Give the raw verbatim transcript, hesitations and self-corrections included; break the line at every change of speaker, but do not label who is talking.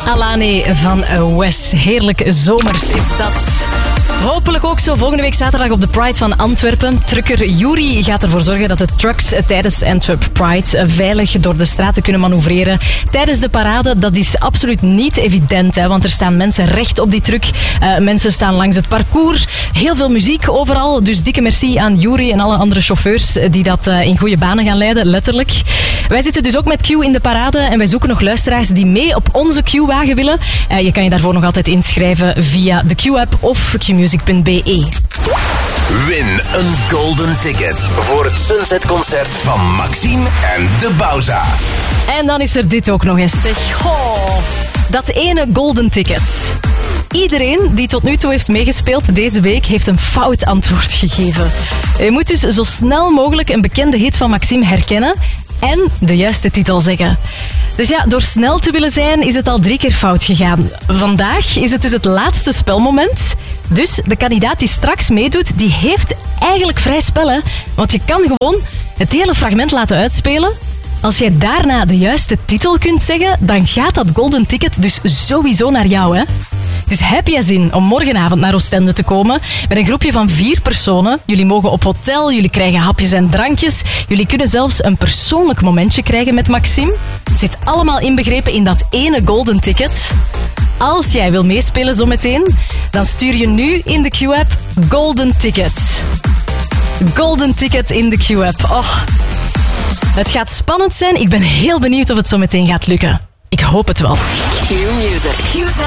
Alane van Wes. Heerlijk zomers is dat. Hopelijk ook zo volgende week zaterdag op de Pride van Antwerpen. Trucker Yuri gaat ervoor zorgen dat de trucks tijdens Antwerp Pride veilig door de straten kunnen manoeuvreren. Tijdens de parade, dat is absoluut niet evident, hè, want er staan mensen recht op die truck. Uh, mensen staan langs het parcours. Heel veel muziek overal. Dus dikke merci aan Yuri en alle andere chauffeurs die dat uh, in goede banen gaan leiden, letterlijk. Wij zitten dus ook met Q in de parade en wij zoeken nog luisteraars die mee op onze Q-wagen willen. Uh, je kan je daarvoor nog altijd inschrijven via de Q-app of qmusic punt b e.
Win een golden ticket voor het Sunset-concert van Maxime en De Bauza.
En dan is er dit ook nog eens, zeg. Oh, dat ene golden ticket. Iedereen die tot nu toe heeft meegespeeld deze week heeft een fout antwoord gegeven. Je moet dus zo snel mogelijk een bekende hit van Maxime herkennen en de juiste titel zeggen. Dus ja, door snel te willen zijn is het al drie keer fout gegaan. Vandaag is het dus het laatste spelmoment. Dus de kandidaat die straks meedoet, die heeft eigenlijk vrij spel, hè? Want je kan gewoon het hele fragment laten uitspelen. Als jij daarna de juiste titel kunt zeggen, dan gaat dat golden ticket dus sowieso naar jou, hè? Dus heb jij zin om morgenavond naar Oostende te komen met een groepje van vier personen? Jullie mogen op hotel, jullie krijgen hapjes en drankjes. Jullie kunnen zelfs een persoonlijk momentje krijgen met Maxime. Het zit allemaal inbegrepen in dat ene golden ticket. Als jij wil meespelen zometeen, dan stuur je nu in de Q-app golden ticket. Golden ticket in de Q-app. Oh, het gaat spannend zijn. Ik ben heel benieuwd of het zo meteen gaat lukken. Ik hoop het wel.
Q Music.